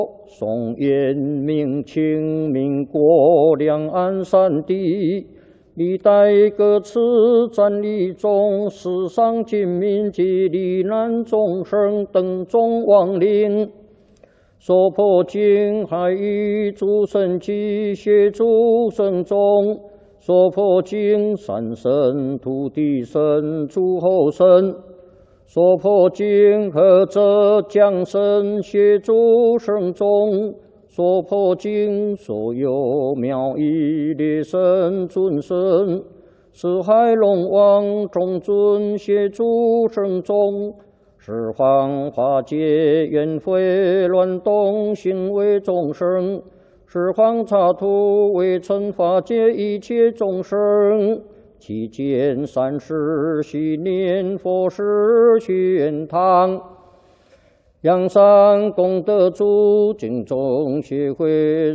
宋延明清民国两岸三地，历代各次战役中，世上军民及罹难众生等众亡灵，所破经海域诸神及协助神众，所破经山神、土地神、诸候神。 所破经何者降神协助圣众，所破经所有妙义列神尊神，四海龙王众尊协助圣众，十方化解冤悔乱动行为众生，十方刹土为惩化解一切众生。 期间3时续念佛事去愿堂，阳山功德主敬众协会。